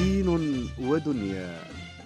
دين ودنيا.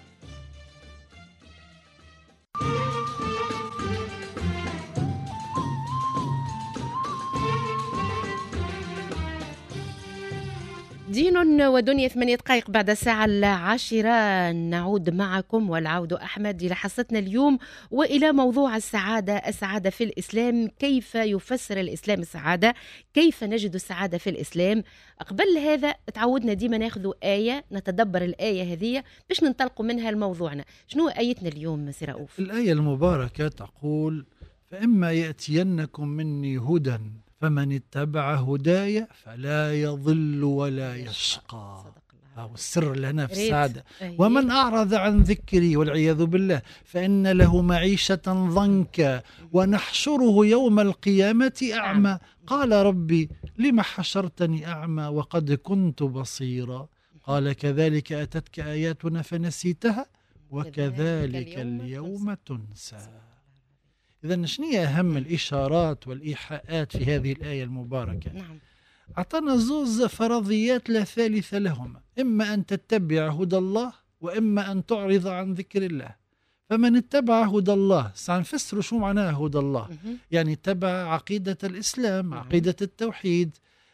دين ودنيا 8 دقائق بعد الساعة 10 نعود معكم والعود أحمد إلى حصتنا اليوم وإلى موضوع السعادة في الإسلام. كيف يفسر الإسلام السعادة؟ كيف نجد السعادة في الإسلام؟ قبل هذا تعودنا ديما ناخذ آية نتدبر الآية هذه باش ننطلقوا منها لموضوعنا. شنو آيتنا اليوم سي رؤوف؟ الآية المباركة تقول: فإما يأتينكم مني هدى فمن اتبع هدايا فلا يضل ولا يشقى. هذا السر لنا في السعادة. ومن أعرض عن ذكري والعياذ بالله فإن له معيشة ضنكا ونحشره يوم القيامة أعمى قال ربي لم حشرتني أعمى وقد كنت بصيرا قال كذلك أتتك آياتنا فنسيتها وكذلك اليوم تنسى. إذن شنية أهم الإشارات والإيحاءات في هذه الآية المباركة؟ أعطانا زوز فرضيات لا ثالث لهما: إما أن تتبع هدى الله وإما أن تعرض عن ذكر الله. فمن اتبع هدى الله سنفسر شو معناه هدى الله، يعني اتبع عقيدة الإسلام، عقيدة التوحيد،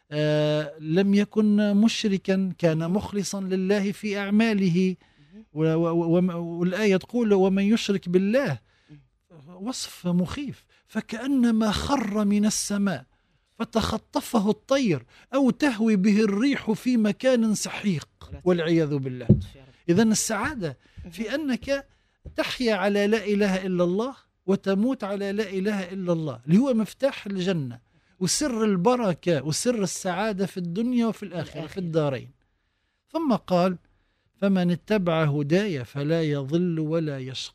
لم يكن مشركا، كان مخلصا لله في أعماله. والآية تقول: ومن يشرك بالله، وصف مخيف، فكأنما خر من السماء فتخطفه الطير أو تهوي به الريح في مكان سحيق والعياذ بالله. إذن السعادة في أنك تحيا على لا إله إلا الله وتموت على لا إله إلا الله، اللي هو مفتاح الجنة وسر البركة وسر السعادة في الدنيا وفي الآخرة في الدارين. ثم قال: فمن اتبع هدايا فلا يضل ولا يشقى.